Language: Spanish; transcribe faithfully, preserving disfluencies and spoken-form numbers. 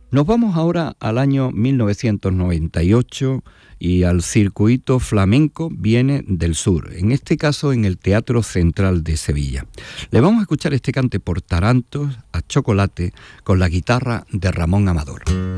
Nos vamos ahora al año mil novecientos noventa y ocho y al circuito flamenco viene del sur, en este caso en el Teatro Central de Sevilla. Le vamos a escuchar este cante por tarantos a chocolate con la guitarra de Ramón Amador.